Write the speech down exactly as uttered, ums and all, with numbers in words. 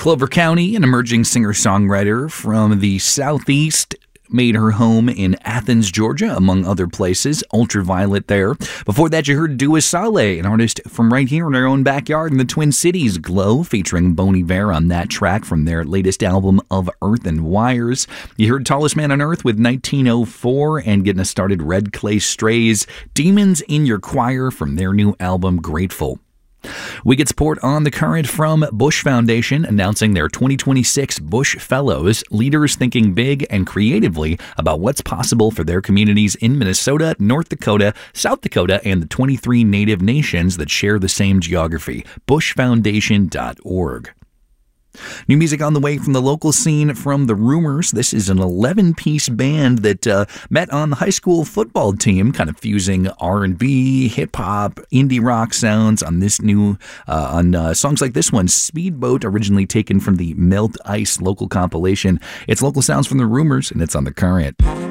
Clover County, an emerging singer-songwriter from the Southeast, made her home in Athens, Georgia, among other places. Ultraviolet there. Before that, you heard Dua Saleh, an artist from right here in our own backyard in the Twin Cities. Glow, featuring Bon Iver on that track from their latest album Of Earth and Wires. You heard Tallest Man on Earth with nineteen oh four, and getting us started, Red Clay Strays, Demons in Your Choir from their new album Grateful. We get support on the current from Bush Foundation, announcing their twenty twenty-six Bush Fellows, leaders thinking big and creatively about what's possible for their communities in Minnesota, North Dakota, South Dakota, and the twenty-three native nations that share the same geography. bush foundation dot org. New music on the way from the local scene from The Rumors. This is an eleven-piece band that uh, met on the high school football team, kind of fusing R and B, hip-hop, indie rock sounds on this new, uh, on uh, songs like this one, Speedboat, originally taken from the Melt Ice local compilation. It's local sounds from The Rumors, and it's on The Current.